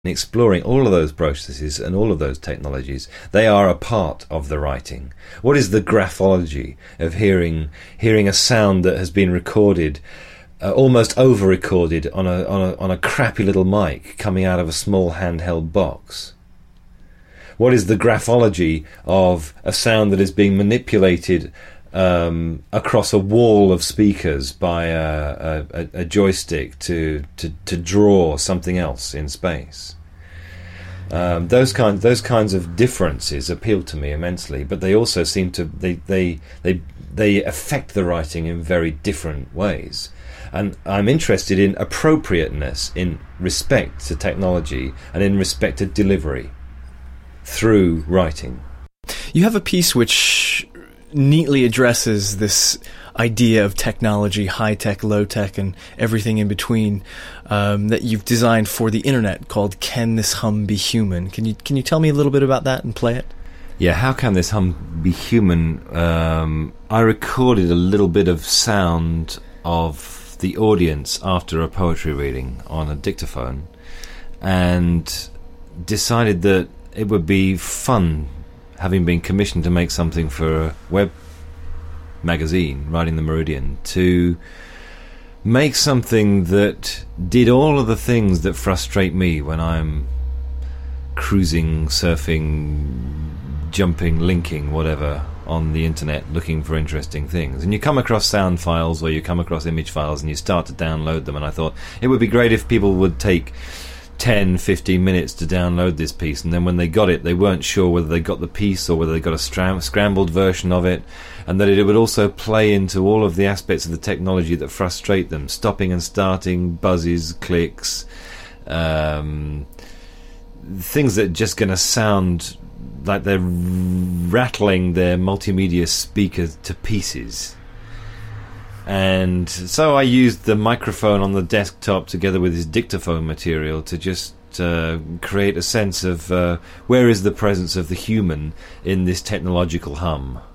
exploring all of those processes and all of those technologies. They are a part of the writing. What is the graphology of hearing a sound that has been recorded, almost over-recorded on a crappy little mic coming out of a small handheld box? What is the graphology of a sound that is being manipulated across a wall of speakers by a joystick to draw something else in space? Those kinds of differences appeal to me immensely, but they also seem to they affect the writing in very different ways. And I'm interested in appropriateness in respect to technology and in respect to delivery through writing. You have a piece which neatly addresses this idea of technology, high-tech, low-tech, and everything in between, that you've designed for the internet, called Can This Hum Be Human? Can you tell me a little bit about that and play it? Yeah, How Can This Hum Be Human? I recorded a little bit of sound of the audience after a poetry reading on a dictaphone, and decided that it would be fun, having been commissioned to make something for a web magazine, Writing the Meridian, to make something that did all of the things that frustrate me when I'm cruising, surfing, jumping, linking, whatever, on the internet looking for interesting things. And you come across sound files or you come across image files and you start to download them, and I thought it would be great if people would take 10-15 minutes to download this piece, and then when they got it they weren't sure whether they got the piece or whether they got a scrambled version of it, and that it would also play into all of the aspects of the technology that frustrate them, stopping and starting, buzzes, clicks, things that are just going to sound like they're rattling their multimedia speaker to pieces. And so I used the microphone on the desktop together with his dictaphone material to just create a sense of where is the presence of the human in this technological hum.